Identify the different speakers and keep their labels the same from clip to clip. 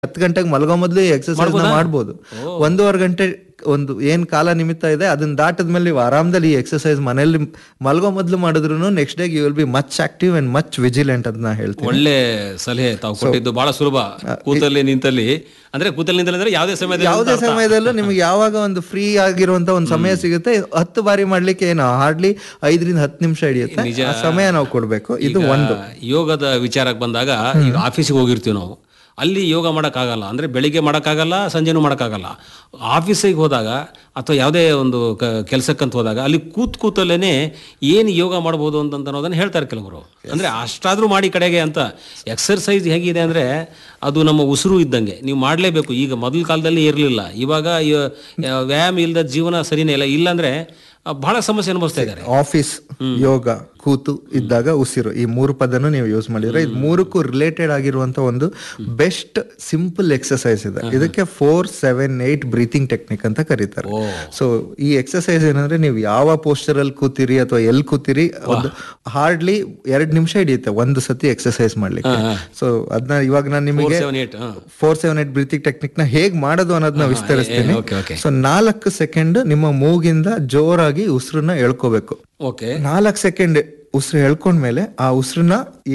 Speaker 1: 10 ಗಂಟೆಗೆ ಮಲಗೋ ಮೊದಲು ಎಕ್ಸರ್ಸೈಸ್ ಮಾಡ್ಬೋದು. 1.5 ಗಂಟೆ ಒಂದು ಏನ್ ಕಾಲ ನಿಮಿತ್ತ ಇದೆ ಅದನ್ನ ದಾಟದ್ಮೇಲೆ ನೀವು ಆರಾಮದಲ್ಲಿ ಈ ಎಕ್ಸರ್ಸೈಸ್ ಮನೇಲಿ ಮಲಗೋ ಮೊದಲು ಮಾಡಿದ್ರು next day you will be much active and much vigilant ಅಂತ ನಾ ಹೇಳ್ತೀನಿ.
Speaker 2: ಒಳ್ಳೆ ಸಲಹೆ ತಾವು ಕೊಟ್ಟಿದ್ದು, ಬಹಳ ಸುಲಭ. ಕೂತಲ್ಲಿ ನಿಂತಲ್ಲಿ ಅಂದ್ರೆ ಯಾವುದೇ
Speaker 1: ಸಮಯದಲ್ಲೂ ನಿಮ್ಗೆ ಯಾವಾಗ ಒಂದು ಫ್ರೀ ಆಗಿರುವಂತ ಒಂದು ಸಮಯ ಸಿಗುತ್ತೆ. 10 ಬಾರಿ ಮಾಡ್ಲಿಕ್ಕೆ ಏನು ಹಾರ್ಡ್ಲಿ 5-10 ನಿಮಿಷ ಹಿಡಿಯುತ್ತೆ. ಆ ಸಮಯ ನಾವು ಕೊಡ್ಬೇಕು. ಇದು ಒಂದು.
Speaker 2: ಯೋಗದ ವಿಚಾರಕ್ಕೆ ಬಂದಾಗ ಈಗ ಆಫೀಸಿಗೆ ಹೋಗಿರ್ತೀವಿ ನಾವು, ಅಲ್ಲಿ ಯೋಗ ಮಾಡೋಕ್ಕಾಗಲ್ಲ. ಅಂದರೆ ಬೆಳಿಗ್ಗೆ ಮಾಡೋಕ್ಕಾಗಲ್ಲ, ಸಂಜೆನೂ ಮಾಡೋಕ್ಕಾಗಲ್ಲ. ಆಫೀಸಿಗೆ ಹೋದಾಗ ಅಥವಾ ಯಾವುದೇ ಒಂದು ಕೆಲಸಕ್ಕಂತ ಹೋದಾಗ ಅಲ್ಲಿ ಕೂತಲ್ಲೇ ಏನು ಯೋಗ ಮಾಡ್ಬೋದು ಅಂತ ಅನ್ನೋದನ್ನು ಹೇಳ್ತಾರೆ ಕೆಲವರು. ಅಂದರೆ ಅಷ್ಟಾದರೂ ಮಾಡಿ ಕಡೆಗೆ ಅಂತ. ಎಕ್ಸರ್ಸೈಸ್ ಹೇಗಿದೆ ಅಂದರೆ ಅದು ನಮ್ಮ ಉಸಿರು ಇದ್ದಂಗೆ, ನೀವು ಮಾಡಲೇಬೇಕು. ಈಗ ಮೊದಲ ಕಾಲದಲ್ಲಿ ಇರಲಿಲ್ಲ, ಇವಾಗ ವ್ಯಾಯಾಮ ಇಲ್ಲದ ಜೀವನ ಸರಿನೇ ಇಲ್ಲ. ಇಲ್ಲಾಂದರೆ ಬಹಳ ಸಮಸ್ಯೆ ಅನುಭವಿಸ್ತಾ ಇದ್ದಾರೆ.
Speaker 1: ಆಫೀಸ್, ಯೋಗ, ಕೂತು ಇದ್ದಾಗ ಉಸಿರು, ಈ 3 ಪದನು ನೀವು ಯೂಸ್ ಮಾಡಿದ್ರೆ ಇದು 3ಕ್ಕೂ ರಿಲೇಟೆಡ್ ಆಗಿರುವಂತ ಒಂದು ಬೆಸ್ಟ್ ಸಿಂಪಲ್ ಎಕ್ಸರ್ಸೈಸ್ ಇದೆ. ಇದಕ್ಕೆ 4-7-8 ಬ್ರೀತಿಂಗ್ ಟೆಕ್ನಿಕ್ ಅಂತ ಕರೀತಾರೆ. ಸೊ ಈ ಎಕ್ಸರ್ಸೈಸ್ ಏನಂದ್ರೆ ನೀವು ಯಾವ ಪೋಸ್ಟರ್ ಅಲ್ಲಿ ಕೂತಿರಿ ಅಥವಾ ಎಲ್ಲಿ ಕೂತಿರಿ, ಒಂದು ಹಾರ್ಡ್ಲಿ 2 ನಿಮಿಷ ಹಿಡಿಯುತ್ತೆ ಒಂದು ಸತಿ ಎಕ್ಸರ್ಸೈಸ್ ಮಾಡ್ಲಿಕ್ಕೆ. ಸೊ ಅದನ್ನ ಇವಾಗ ನಾನು ನಿಮಗೆ 4-7-8 ಬ್ರೀತಿಂಗ್ ಟೆಕ್ನಿಕ್ ನ ಹೇಗ್ ಮಾಡೋದು ಅನ್ನೋದನ್ನ ವಿಸ್ತರಿಸ್ತೀನಿ. ಸೊ 4 ಸೆಕೆಂಡ್ ನಿಮ್ಮ ಮೂಗಿಂದ ಜೋರಾಗಿ ಉಸಿರನ್ನ ಎಳ್ಕೋಬೇಕು. 4 ಸೆಕೆಂಡ್ ಉಸಿರು ಎಳ್ಕೊಂಡ್ಮೇಲೆ ಆ ಉಸಿರನ್ನ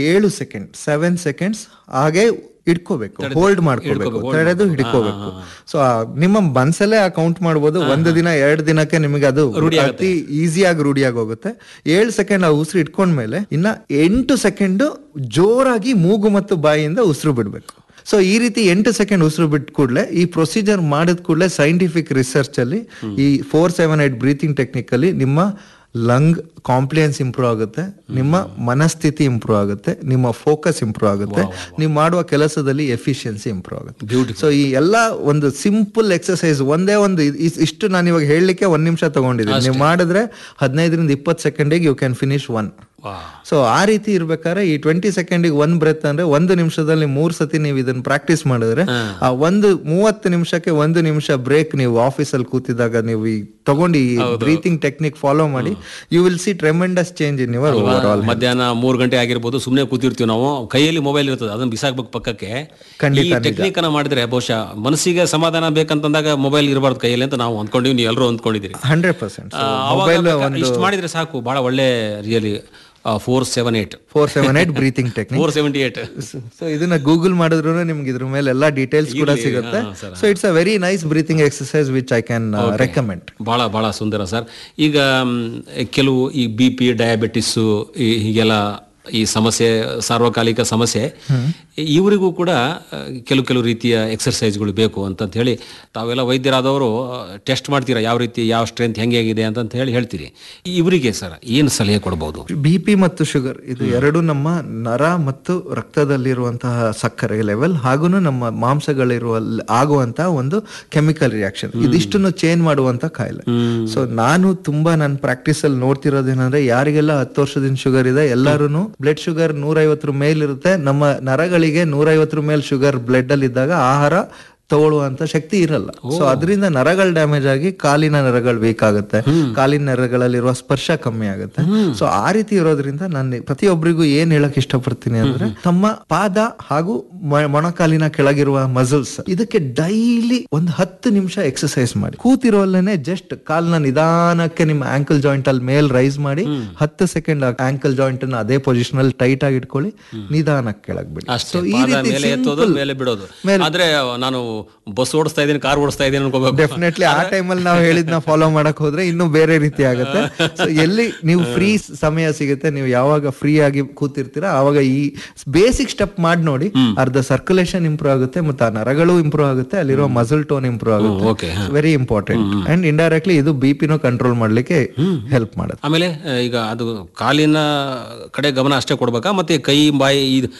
Speaker 1: 7 ಸೆಕೆಂಡ್ಸ್ ಹಾಗೆ ಇಟ್ಕೋಬೇಕು, ಹೋಲ್ಡ್ ಮಾಡ್ಕೋಬೇಕು, ತಡೆದು ಹಿಡ್ಕೋಬೇಕು. ಸೊ ನಿಮ್ಮ ಮನ್ಸಲ್ಲೇ ಆ ಕೌಂಟ್ ಮಾಡ್ಬೋದು. 1 ದಿನ 2 ದಿನಕ್ಕೆ ನಿಮಗೆ ಅದು ಅತಿ ಈಸಿಯಾಗಿ ರೂಢಿಯಾಗಿ ಹೋಗುತ್ತೆ. 7 ಸೆಕೆಂಡ್ ಆ ಉಸಿರು ಇಟ್ಕೊಂಡ್ಮೇಲೆ ಇನ್ನ 8 ಸೆಕೆಂಡ್ ಜೋರಾಗಿ ಮೂಗು ಮತ್ತು ಬಾಯಿಯಿಂದ ಉಸಿರು ಬಿಡ್ಬೇಕು. ಸೊ ಈ ರೀತಿ 8 ಸೆಕೆಂಡ್ ಉಸಿರು ಬಿಟ್ಟ ಕೂಡಲೇ, ಈ ಪ್ರೊಸೀಜರ್ ಮಾಡಿದ ಕೂಡಲೇ ಸೈಂಟಿಫಿಕ್ ರಿಸರ್ಚ್ ಅಲ್ಲಿ ಈ 4-7-8 ಬ್ರೀತಿಂಗ್ ಟೆಕ್ನಿಕ್ ಅಲ್ಲಿ ನಿಮ್ಮ ಲಂಗ್ ಕಾಂಪ್ಲಿಯನ್ಸ್ ಇಂಪ್ರೂವ್ ಆಗುತ್ತೆ, ನಿಮ್ಮ ಮನಸ್ಥಿತಿ ಇಂಪ್ರೂವ್ ಆಗುತ್ತೆ, ನಿಮ್ಮ ಫೋಕಸ್ ಇಂಪ್ರೂವ್ ಆಗುತ್ತೆ, ನೀವು ಮಾಡುವ ಕೆಲಸದಲ್ಲಿ ಎಫಿಷಿಯನ್ಸಿ ಇಂಪ್ರೂವ್ ಆಗುತ್ತೆ. ಸೊ ಈ ಎಲ್ಲ ಒಂದು ಸಿಂಪಲ್ ಎಕ್ಸರ್ಸೈಸ್ ಒಂದೇ ಒಂದು ಇಷ್ಟು ನಾನು ಇವಾಗ ಹೇಳಲಿಕ್ಕೆ 1 ನಿಮಿಷ ತಗೊಂಡಿದ್ದೀನಿ. ನೀವು ಮಾಡಿದ್ರೆ 15-20 ಸೆಕೆಂಡಿಗೆ ಯು ಕ್ಯಾನ್ ಫಿನಿಶ್ 1. ಸೊ ಆ ರೀತಿ ಇರ್ಬೇಕಾದ್ರೆ ಈ 20 ಸೆಕೆಂಡಿಗೆ 1 ಬ್ರೆತ್ ಅಂದ್ರೆ 1 ನಿಮಿಷದಲ್ಲಿ 3 ಸತಿ ನೀವು ಇದನ್ನ ಪ್ರಾಕ್ಟೀಸ್ ಮಾಡಿದ್ರೆ ಆ 30 ನಿಮಿಷಕ್ಕೆ 1 ನಿಮಿಷ ಬ್ರೇಕ್ ನೀವು ಆಫೀಸಲ್ಲಿ ಕೂತಿದಾಗ ನೀವು ಈ ತಗೊಂಡು ಈ ಬ್ರೀತಿಂಗ್ ಟೆಕ್ನಿಕ್ ಫಾಲೋ ಮಾಡಿ, you will see tremendous change in your over.
Speaker 2: ಮಧ್ಯಾಹ್ನ 3 ಗಂಟೆ ಆಗಿರ್ಬೋದು, ಸುಮ್ಮನೆ ಕೂತಿರ್ತೀವಿ ನಾವು, ಕೈಯಲ್ಲಿ ಮೊಬೈಲ್ ಇರ್ತದೆ, ಅದನ್ನ ಬಿಸಾಕ್ಬೇಕು ಪಕ್ಕಕ್ಕೆ. ಈ ಟೆಕ್ನಿಕ್ ಅನ್ನ ಮಾಡಿದ್ರೆ ಬಹುಶಃ ಮನಸ್ಸಿಗೆ ಸಮಾಧಾನ ಬೇಕಂತಂದಾಗ ಮೊಬೈಲ್ ಇರಬಾರ್ದು ಕೈಯಲ್ಲಿ ಅಂತ ನಾವು ಅಂದ್ಕೊಂಡಿವಿ, ನೀವು ಎಲ್ಲರೂ ಅಂದ್ಕೊಂಡಿದ್ದೀರಿ.
Speaker 1: 100%
Speaker 2: ಇಷ್ಟು ಮಾಡಿದ್ರೆ ಸಾಕು, ಬಹಳ ಒಳ್ಳೆ ರಿಯಲಿ.
Speaker 1: 4-7-8 breathing technique
Speaker 2: 478.
Speaker 1: ಸೊ ಇದನ್ನ ಗೂಗಲ್ ಮಾಡಿದ್ರು ನಿಮ್ಗೆ ಇದ್ರ ಮೇಲೆ ಎಲ್ಲಾ ಡೀಟೇಲ್ಸ್ ಕೂಡ ಸಿಗುತ್ತೆ. So it's a very nice breathing exercise which I can recommend.
Speaker 2: ಬಹಳ ಸುಂದರ ಸರ್. ಈಗ ಕೆಲವು ಈ BP, ಡಯಾಬಿಟಿಸ್ ಹೀಗೆಲ್ಲ ಈ ಸಮಸ್ಯೆ ಸಾರ್ವಕಾಲಿಕ ಸಮಸ್ಯೆ, ಇವರಿಗೂ ಕೂಡ ಕೆಲವು ರೀತಿಯ ಎಕ್ಸರ್ಸೈಸ್ಗಳು ಬೇಕು ಅಂತ ಹೇಳಿ ತಾವೆಲ್ಲ ವೈದ್ಯರಾದವರು ಟೆಸ್ಟ್ ಮಾಡ್ತೀರಾ, ಯಾವ ರೀತಿ ಯಾವ ಸ್ಟ್ರೆಂತ್ ಹೆಂಗೆ ಆಗಿದೆ ಅಂತ ಹೇಳಿ ಹೇಳ್ತೀರಿ. ಇವರಿಗೆ ಸರ್ ಏನು ಸಲಹೆ ಕೊಡಬಹುದು?
Speaker 1: BP ಮತ್ತು ಶುಗರ್ ಇದು ಎರಡು ನಮ್ಮ ನರ ಮತ್ತು ರಕ್ತದಲ್ಲಿರುವಂತಹ ಸಕ್ಕರೆ ಲೆವೆಲ್ ಹಾಗೂ ನಮ್ಮ ಮಾಂಸಗಳಿರುವ ಆಗುವಂತಹ ಒಂದು ಕೆಮಿಕಲ್ ರಿಯಾಕ್ಷನ್, ಇದಿಷ್ಟನ್ನು ಚೇಂಜ್ ಮಾಡುವಂತ ಕಾಯಿಲೆ. ಸೊ ನಾನು ತುಂಬಾ ನನ್ನ ಪ್ರಾಕ್ಟೀಸ್ ಅಲ್ಲಿ ನೋಡ್ತಿರೋದೇನಂದ್ರೆ, ಯಾರಿಗೆಲ್ಲ 10 ವರ್ಷದಿಂದ ಶುಗರ್ ಇದೆ ಎಲ್ಲರೂ ಬ್ಲಡ್ ಶುಗರ್ 150 ಮೇಲ್ ಇರುತ್ತೆ. ನಮ್ಮ ನರಗಳಿಗೆ 150 ಮೇಲ್ ಶುಗರ್ ಬ್ಲಡ್ ಅಲ್ಲಿ ಇದ್ದಾಗ ಆಹಾರ ತಗೊಳ್ಳುವಂತ ಶಕ್ತಿ ಇರಲ್ಲ. ಸೊ ಅದರಿಂದ ನರಗಳು ಡ್ಯಾಮೇಜ್ ಆಗಿ ಕಾಲಿನ ನರಗಳು ವೀಕ್ ಆಗುತ್ತೆ, ಕಾಲಿನ ನರಗಳಲ್ಲಿರುವ ಸ್ಪರ್ಶ ಕಮ್ಮಿ ಆಗುತ್ತೆ. ಸೊ ಆ ರೀತಿ ಇರೋದ್ರಿಂದ ನಾನು ಪ್ರತಿಯೊಬ್ಬರಿಗೂ ಏನ್ ಹೇಳಕ್ ಇಷ್ಟಪಡ್ತೀನಿ ಅಂದ್ರೆ, ತಮ್ಮ ಪಾದ ಹಾಗೂ ಮೊಣಕಾಲಿನ ಕೆಳಗಿರುವ ಮಸಲ್ಸ್ ಇದಕ್ಕೆ ಡೈಲಿ 10 ನಿಮಿಷ ಎಕ್ಸರ್ಸೈಸ್ ಮಾಡಿ. ಕೂತಿರೋಲ್ಲೇನೆ ಜಸ್ಟ್ ಕಾಲ್ನ ನಿಧಾನಕ್ಕೆ ನಿಮ್ಮ ಆಂಕಲ್ ಜಾಯಿಂಟ್ ಅಲ್ಲಿ ಮೇಲ್ ರೈಸ್ ಮಾಡಿ 10 ಸೆಕೆಂಡ್ ಆಂಕಲ್ ಜಾಯಿಂಟ್ ಅನ್ನ ಅದೇ ಪೊಸಿಷನ್ ಅಲ್ಲಿ ಟೈಟ್ ಆಗಿ ಇಟ್ಕೊಳ್ಳಿ, ನಿಧಾನಕ್ಕೆ ಕೆಳಗ್ ಬಿಡಿ.
Speaker 2: ಸೊ ಈ ರೀತಿ ಮೇಲೆ ಬಿಡೋದು. ಆದ್ರೆ ನಾನು ಬಸ್ ಓಡಿಸ್ತಾ ಇದ್ದೀನಿ, ಕಾರ್ ಓಡಿಸ್ತಾ ಇದ್ದೀನಿ ಅನ್ಕೋಬೇಕು.
Speaker 1: ಡೆಫಿನೆಟ್ಲಿ ಆ ಟೈಮಲ್ಲಿ ನಾವು ಹೇಳಿದ್ನ ಫಾಲೋ ಮಾಡಕ್ ಹೋದ್ರೆ ಇನ್ನೂ ಬೇರೆ ರೀತಿ ಆಗುತ್ತೆ. ಸೊ ಎಲ್ಲಿ ನೀವು ಫ್ರೀ ಸಮಯ ಸಿಗುತ್ತೆ, ನೀವು ಯಾವಾಗ ಫ್ರೀ ಆಗಿ ಕೂತಿರ್ತೀರಾ ಆವಾಗ ಈ ಬೇಸಿಕ್ ಸ್ಟೆಪ್ ಮಾಡಿ ನೋಡಿ, ಅರ್ಧ ಸರ್ಕ್ಯುಲೇಷನ್ ಇಂಪ್ರೂವ್ ಆಗುತ್ತೆ, ಮತ್ತೆ ಆ ನರಗಳು ಇಂಪ್ರೂವ್ ಆಗುತ್ತೆ, ಅಲ್ಲಿರೋ ಮಸಲ್ ಟೋನ್ ಇಂಪ್ರೂವ್ ಆಗುತ್ತೆ. Very important. ಅಂಡ್ ಇಂಡೈರೆಕ್ಟ್ಲಿ ಇದು BP ನೂ ಕಂಟ್ರೋಲ್ ಮಾಡ್ಲಿಕ್ಕೆ ಹೆಲ್ಪ್ ಮಾಡುತ್ತೆ.
Speaker 2: ಆಮೇಲೆ ಈಗ ಅದು ಕಾಲಿನ ಕಡೆ ಗಮನ ಅಷ್ಟೇ ಕೊಡ್ಬೇಕಾ, ಮತ್ತೆ ಕೈ ಬಾಯಿ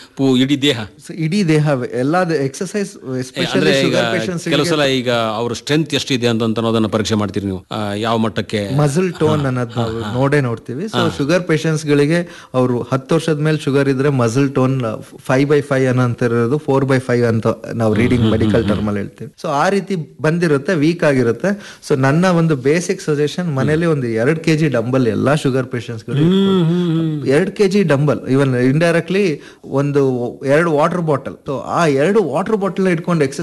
Speaker 1: ಇಡೀ ದೇಹ ಎಲ್ಲ ಎಕ್ಸರ್ಸೈಸ್ ಎಸ್ಪೆಷಲಿ
Speaker 2: ಕೆಲವು ಸಲ ಈಗ ಅವ್ರ ಸ್ಟ್ರೆಂತ್ ಎಷ್ಟಿದೆ ಅಂತ ಅನ್ನೋದನ್ನ ಪರೀಕ್ಷೆ ಮಾಡ್ತೀರಿ ನೀವು, ಯಾವ ಮಟ್ಟಕ್ಕೆ
Speaker 1: ಮಸಲ್ ಟೋನ್ ಅನ್ನೋದು ನಾವು ನೋಡ್ತೀವಿ. ಸೊ ಶುಗರ್ ಪೇಷಂಟ್ಸ್ ಗಳಿಗೆ ಅವರು 10 ವರ್ಷದ ಮೇಲೆ ಶುಗರ್ ಇದ್ರೆ ಮಸಲ್ ಟೋನ್ 5/5 ಅನ್ನೋಂತಿರೋದು 4/5 ಅಂತ ನಾವು ರೀಡಿಂಗ್ ಮೆಡಿಕಲ್ ಟರ್ಮ್ ಅಲ್ಲಿ ಹೇಳ್ತೀವಿ. ಸೊ ಆ ರೀತಿ ಬಂದಿರುತ್ತೆ, ವೀಕ್ ಆಗಿರುತ್ತೆ. ಸೊ ನನ್ನ ಒಂದು ಬೇಸಿಕ್ ಸಜೆಷನ್, ಮನೇಲಿ ಒಂದು 2 kg ಡಂಬಲ್ ಎಲ್ಲಾ ಶುಗರ್ ಪೇಷಂಟ್ಸ್ ಗಳು 2 kg ಡಂಬಲ್, ಇವನ್ ಇಂಡೈರೆಕ್ಟ್ಲಿ ಒಂದು 2 ವಾಟರ್ ಬಾಟಲ್. ಸೊ ಆ 2 ವಾಟರ್ ಬಾಟಲ್ ಇಟ್ಕೊಂಡು ಎಕ್ಸರ್ಸೈಸ್